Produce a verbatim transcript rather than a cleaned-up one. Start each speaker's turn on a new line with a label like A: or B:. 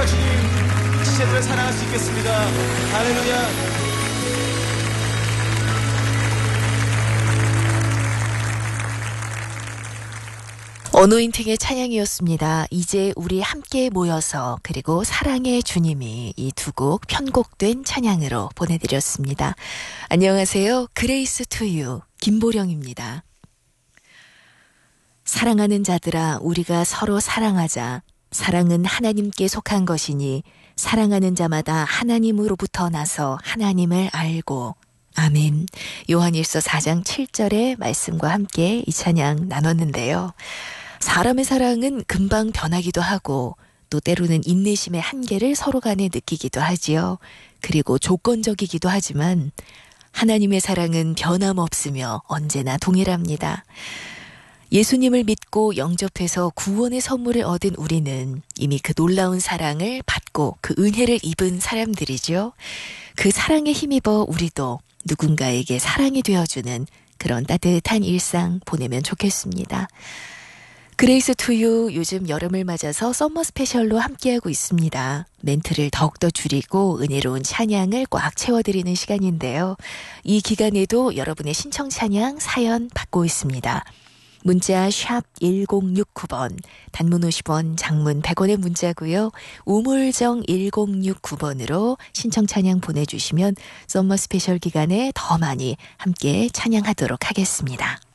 A: 주님 제대로 사랑할 수 있겠습니다. 할렐루야.
B: 어노인팅의 찬양이었습니다. 이제 우리 함께 모여서 그리고 사랑의 주님이 이 두 곡 편곡된 찬양으로 보내드렸습니다. 안녕하세요. 그레이스 투유 김보령입니다. 사랑하는 자들아 우리가 서로 사랑하자. 사랑은 하나님께 속한 것이니 사랑하는 자마다 하나님으로부터 나서 하나님을 알고 아멘. 요한일서 사 장 칠 절의 말씀과 함께 이 찬양 나눴는데요. 사람의 사랑은 금방 변하기도 하고 또 때로는 인내심의 한계를 서로 간에 느끼기도 하지요. 그리고 조건적이기도 하지만 하나님의 사랑은 변함없으며 언제나 동일합니다. 예수님을 믿고 영접해서 구원의 선물을 얻은 우리는 이미 그 놀라운 사랑을 받고 그 은혜를 입은 사람들이죠. 그 사랑에 힘입어 우리도 누군가에게 사랑이 되어주는 그런 따뜻한 일상 보내면 좋겠습니다. 그레이스 투유 요즘 여름을 맞아서 썸머 스페셜로 함께하고 있습니다. 멘트를 더욱더 줄이고 은혜로운 찬양을 꽉 채워드리는 시간인데요. 이 기간에도 여러분의 신청 찬양 사연 받고 있습니다. 문자 샵 일공육구 번, 단문 오십 원, 장문 백 원의 문자고요. 우물정 일공육구 번으로 신청 찬양 보내주시면 썸머 스페셜 기간에 더 많이 함께 찬양하도록 하겠습니다.